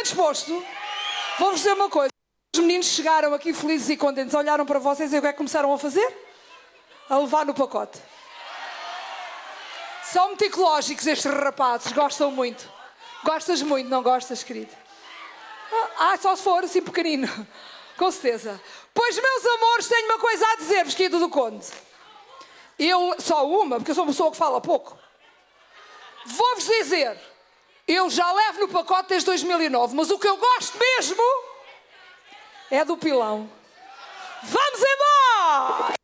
disposto? Vou-vos dizer uma coisa. Os meninos chegaram aqui felizes e contentes, olharam para vocês e o que é que começaram a fazer? A levar no pacote. São meticulógicos estes rapazes, gostam muito. Gostas muito, não gostas, querido? Só se for assim pequenino. Com certeza. Pois, meus amores, tenho uma coisa a dizer-vos, querido do Conde. Só uma, porque eu sou uma pessoa que fala pouco. Vou-vos dizer, eu já levo no pacote desde 2009, mas o que eu gosto mesmo é do pilão. Vamos embora!